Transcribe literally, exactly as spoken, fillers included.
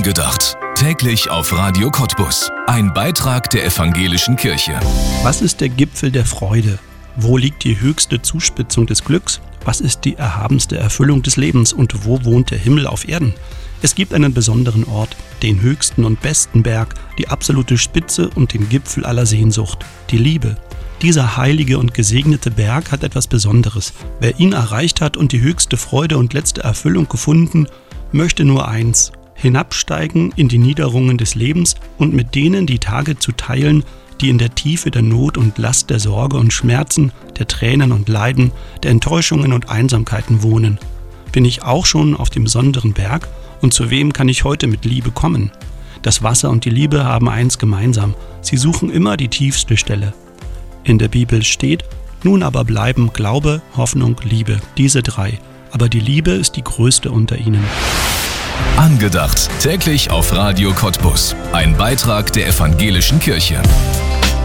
Angedacht. Täglich auf Radio Cottbus. Ein Beitrag der Evangelischen Kirche. Was ist der Gipfel der Freude? Wo liegt die höchste Zuspitzung des Glücks? Was ist die erhabenste Erfüllung des Lebens? Und wo wohnt der Himmel auf Erden? Es gibt einen besonderen Ort, den höchsten und besten Berg, die absolute Spitze und den Gipfel aller Sehnsucht, die Liebe. Dieser heilige und gesegnete Berg hat etwas Besonderes. Wer ihn erreicht hat und die höchste Freude und letzte Erfüllung gefunden, möchte nur eins: hinabsteigen in die Niederungen des Lebens und mit denen die Tage zu teilen, die in der Tiefe der Not und Last der Sorge und Schmerzen, der Tränen und Leiden, der Enttäuschungen und Einsamkeiten wohnen. Bin ich auch schon auf dem besonderen Berg? Und zu wem kann ich heute mit Liebe kommen? Das Wasser und die Liebe haben eins gemeinsam: sie suchen immer die tiefste Stelle. In der Bibel steht: Nun aber bleiben Glaube, Hoffnung, Liebe, diese drei. Aber die Liebe ist die größte unter ihnen. Angedacht. Täglich auf Radio Cottbus. Ein Beitrag der Evangelischen Kirche.